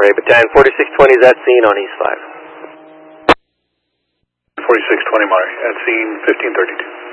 Monterey, Battalion 4620 is at scene on East 5. 4620 Monterey, at scene 1532.